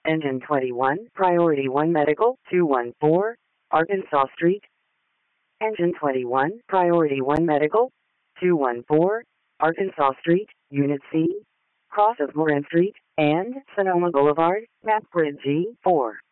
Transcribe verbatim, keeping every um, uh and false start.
Engine twenty-one, Priority one Medical, two one four, Arkansas Street. Engine twenty-one, Priority one Medical, two one four, Arkansas Street, Unit C, cross of Moran Street, and Sonoma Boulevard, map grid G four.